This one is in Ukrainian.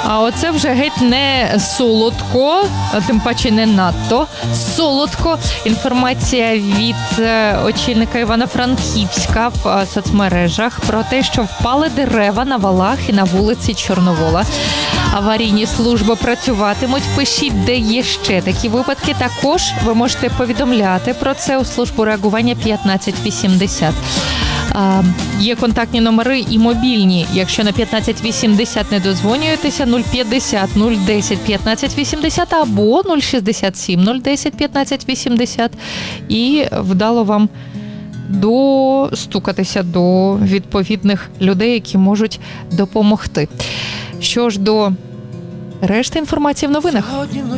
А оце вже геть не солодко, тим паче не надто солодко. Інформація від очільника Івано-Франківська в соцмережах про те, що впали дерева на валах і на вулиці Чорновола. Аварійні служби працюватимуть. Пишіть, де є ще такі випадки. Також ви можете повідомляти про це у службу реагування 1580. Є контактні номери і мобільні. Якщо на 1580 не дозвонюєтеся, 050 010 1580 або 067 010 1580 і вдало вам достукатися до відповідних людей, які можуть допомогти. Що ж до решти інформації в новинах. Сьогодні вночі